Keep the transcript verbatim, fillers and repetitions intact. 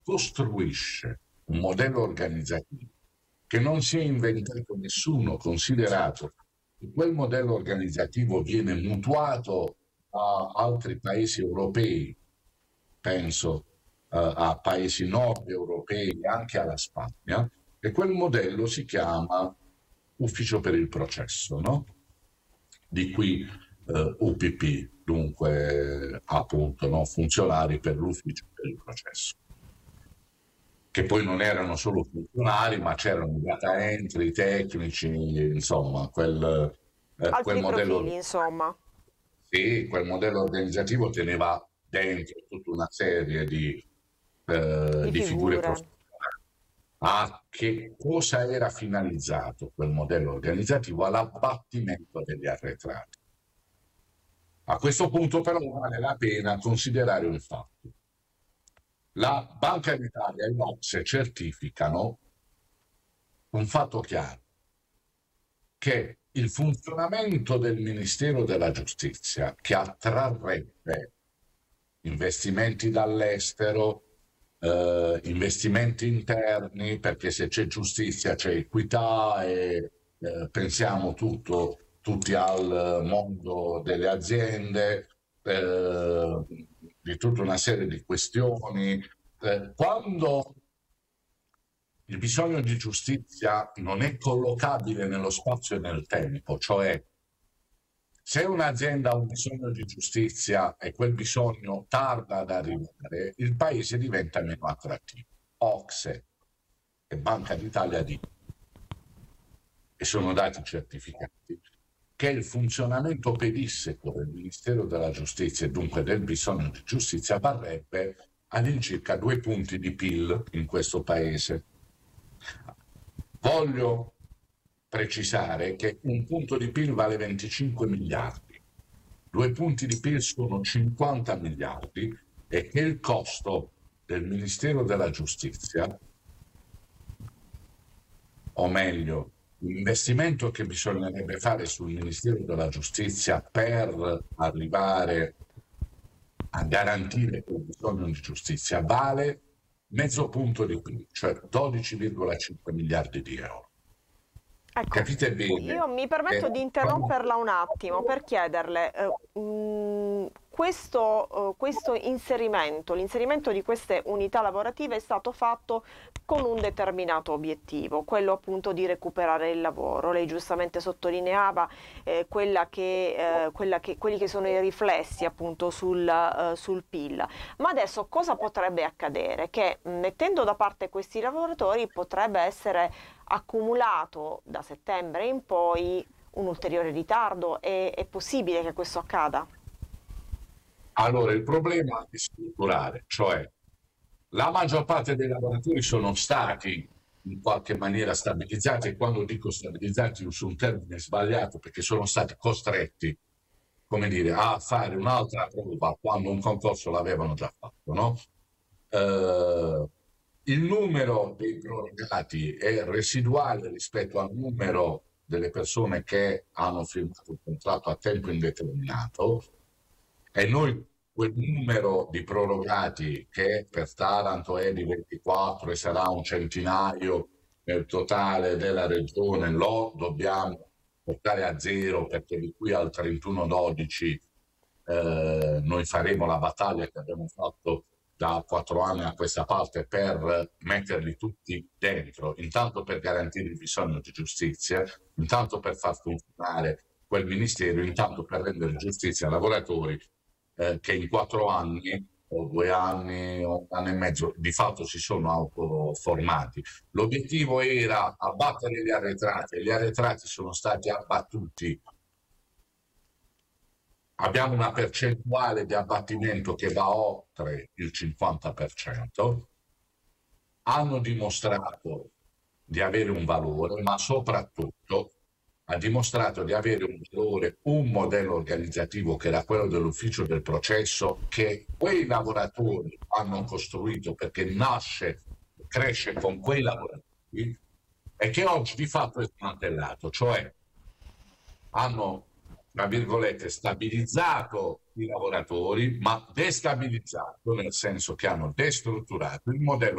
costruisce un modello organizzativo che non si è inventato nessuno, considerato che quel modello organizzativo viene mutuato a altri paesi europei, penso eh, a paesi nord europei, anche alla Spagna, e quel modello si chiama Ufficio per il Processo, no? Di qui eh, U P P, dunque appunto, no? Funzionari per l'Ufficio per il Processo, che poi non erano solo funzionari, ma c'erano data entry, tecnici, insomma, quel, eh, quel Altri modello, profili, insomma, sì, quel modello organizzativo teneva dentro tutta una serie di, eh, di di figure figure. professionali. A che cosa era finalizzato quel modello organizzativo? All'abbattimento degli arretrati. A questo punto però vale la pena considerare un fatto. La Banca d'Italia e l'O C S E certificano un fatto chiaro, che il funzionamento del Ministero della Giustizia, che attrarrebbe investimenti dall'estero, eh, investimenti interni, perché se c'è giustizia c'è equità e eh, pensiamo tutto, tutti al mondo delle aziende, eh, di tutta una serie di questioni. Eh, quando il bisogno di giustizia non è collocabile nello spazio e nel tempo, cioè se un'azienda ha un bisogno di giustizia e quel bisogno tarda ad arrivare, il paese diventa meno attrattivo. O C S E e Banca d'Italia dicono, e sono dati certificati, che il funzionamento pedissequo del Ministero della Giustizia e dunque del bisogno di giustizia varrebbe all'incirca due punti di P I L in questo paese. Voglio precisare che un punto di P I L vale venticinque miliardi, due punti di P I L sono cinquanta miliardi e che il costo del Ministero della Giustizia, o meglio, l'investimento che bisognerebbe fare sul Ministero della Giustizia per arrivare a garantire quel bisogno di giustizia vale mezzo punto di P I L, cioè dodici virgola cinque miliardi di euro. Ecco, Capite bene io mi permetto che di interromperla un attimo per chiederle, eh, mh, questo, eh, questo inserimento, l'inserimento di queste unità lavorative è stato fatto con un determinato obiettivo, quello appunto di recuperare il lavoro. Lei giustamente sottolineava eh, quella che, eh, quella che, quelli che sono i riflessi appunto sul, eh, sul P I L. Ma adesso cosa potrebbe accadere? Che mh, mettendo da parte questi lavoratori potrebbe essere accumulato da settembre in poi un ulteriore ritardo. È, è possibile che questo accada? allora il problema è strutturale, cioè la maggior parte dei lavoratori sono stati in qualche maniera stabilizzati, e quando dico stabilizzati uso un termine sbagliato perché sono stati costretti, come dire, a fare un'altra prova quando un concorso l'avevano già fatto, no? Eh, il numero dei prorogati è residuale rispetto al numero delle persone che hanno firmato un contratto a tempo indeterminato, e noi quel numero di prorogati, che per Taranto è di ventiquattro e sarà un centinaio nel totale della regione, lo dobbiamo portare a zero, perché di qui al trentuno dodici eh, noi faremo la battaglia che abbiamo fatto da quattro anni a questa parte per metterli tutti dentro, intanto per garantire il bisogno di giustizia, intanto per far funzionare quel ministero, intanto per rendere giustizia ai lavoratori eh, che in quattro anni o due anni o un anno e mezzo di fatto si sono autoformati. L'obiettivo era abbattere gli arretrati e gli arretrati sono stati abbattuti. Abbiamo una percentuale di abbattimento che va oltre il cinquanta per cento. Hanno dimostrato di avere un valore, ma soprattutto ha dimostrato di avere un valore, un modello organizzativo che era quello dell'ufficio del processo, che quei lavoratori hanno costruito, perché nasce, cresce con quei lavoratori, e che oggi di fatto è smantellato, cioè hanno, tra virgolette, stabilizzato i lavoratori, ma destabilizzato, nel senso che hanno destrutturato il modello